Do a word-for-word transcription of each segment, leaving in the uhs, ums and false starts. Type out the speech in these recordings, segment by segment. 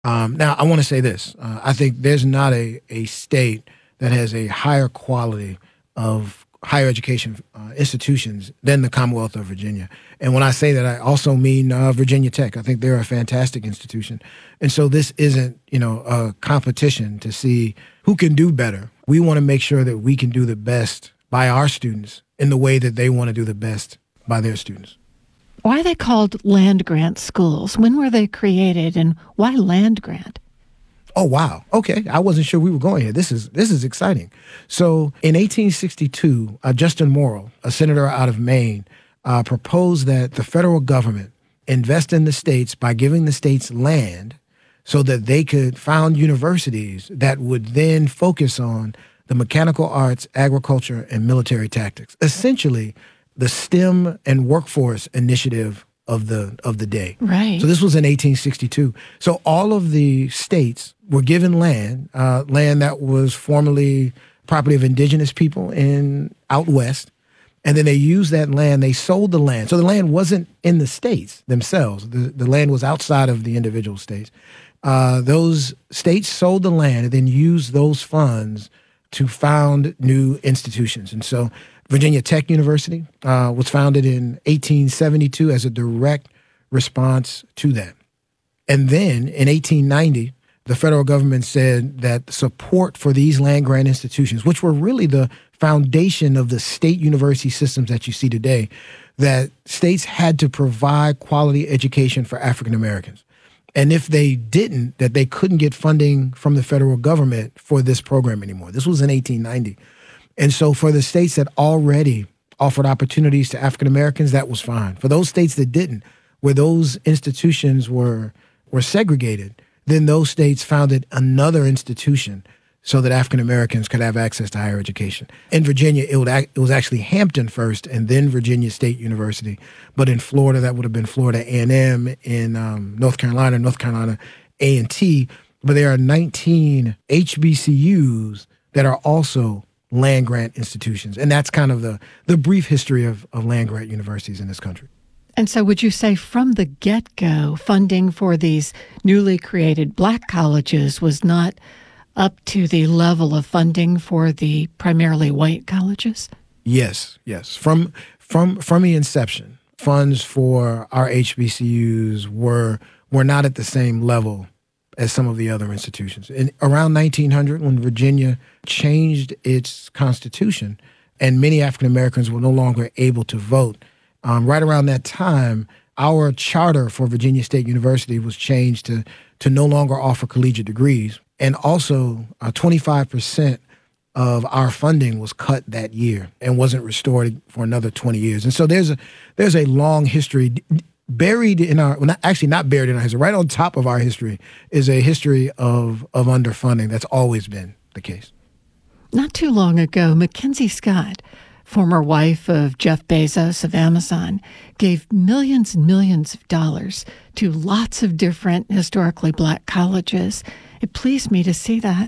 Um, now, I want to say this. Uh, I think there's not a, a state that has a higher quality of higher education uh, institutions than the Commonwealth of Virginia. And when I say that, I also mean uh, Virginia Tech. I think they're a fantastic institution. And so this isn't, you know, a competition to see who can do better. We want to make sure that we can do the best by our students in the way that they want to do the best by their students. Why are they called land-grant schools? When were they created, and why land-grant? Oh, wow. Okay. I wasn't sure we were going here. This is this is exciting. So in eighteen sixty-two, uh, Justin Morrill, a senator out of Maine, uh, proposed that the federal government invest in the states by giving the states land so that they could found universities that would then focus on the mechanical arts, agriculture, and military tactics. Essentially, the STEM and workforce initiative of the of the day. Right. So this was in eighteen sixty-two. So all of the states were given land, uh, land that was formerly property of indigenous people in out west, and then they used that land. They sold the land. So the land wasn't in the states themselves. The, the land was outside of the individual states. Uh, those states sold the land and then used those funds to found new institutions. And so Virginia Tech University uh, was founded in eighteen seventy-two as a direct response to that. And then in eighteen ninety, the federal government said that support for these land-grant institutions, which were really the foundation of the state university systems that you see today, that states had to provide quality education for African Americans. And if they didn't, that they couldn't get funding from the federal government for this program anymore. This was in eighteen ninety. And so for the states that already offered opportunities to African Americans, that was fine. For those states that didn't, where those institutions were were segregated, then those states founded another institution so that African Americans could have access to higher education. In Virginia, it, would act, it was actually Hampton first and then Virginia State University. But in Florida, that would have been Florida A and M. In um, North Carolina, North Carolina A and T. But there are nineteen H B C Us that are also land-grant institutions. And that's kind of the, the brief history of, of land-grant universities in this country. And so would you say from the get-go, funding for these newly created black colleges was not up to the level of funding for the primarily white colleges? Yes, yes. From from from the inception, funds for our H B C Us were were not at the same level as some of the other institutions. In around nineteen hundred, when Virginia changed its constitution and many African Americans were no longer able to vote, um, right around that time, our charter for Virginia State University was changed to to no longer offer collegiate degrees. And also, uh, twenty-five percent of our funding was cut that year and wasn't restored for another twenty years. And so there's a there's a long history buried in our, well, not, actually not buried in our history, right on top of our history is a history of, of underfunding. That's always been the case. Not too long ago, Mackenzie Scott, former wife of Jeff Bezos of Amazon, gave millions and millions of dollars to lots of different historically black colleges. It pleased me to see that.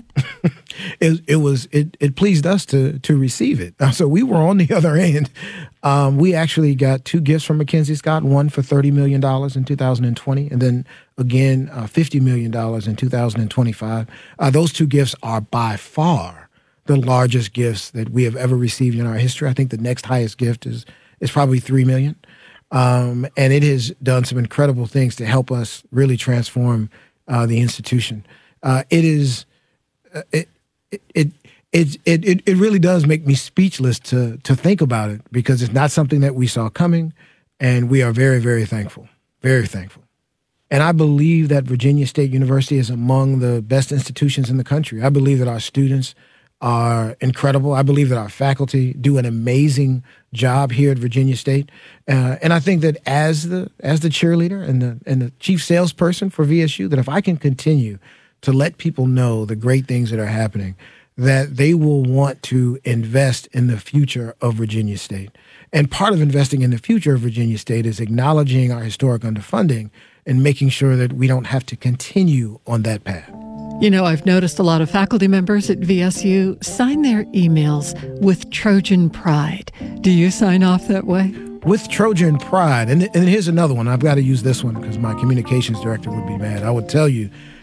it, it was it, it pleased us to to receive it. So we were on the other end. Um, we actually got two gifts from Mackenzie Scott, one for thirty million dollars in two thousand twenty, and then again uh, fifty million dollars in two thousand twenty-five. Uh, those two gifts are by far the largest gifts that we have ever received in our history. I think the next highest gift is is probably three million dollars. Um, and it has done some incredible things to help us really transform uh, the institution. Uh, it is, uh, it, it, it, it, it, it really does make me speechless to, to think about it because it's not something that we saw coming, and we are very, very thankful, very thankful. And I believe that Virginia State University is among the best institutions in the country. I believe that our students are incredible. I believe that our faculty do an amazing job here at Virginia State. Uh, and I think that as the, as the cheerleader and the, and the chief salesperson for V S U, that if I can continue to let people know the great things that are happening, that they will want to invest in the future of Virginia State. And part of investing in the future of Virginia State is acknowledging our historic underfunding and making sure that we don't have to continue on that path. You know, I've noticed a lot of faculty members at V S U sign their emails with Trojan Pride. Do you sign off that way? With Trojan Pride. And, and here's another one. I've got to use this one because my communications director would be mad. I would tell you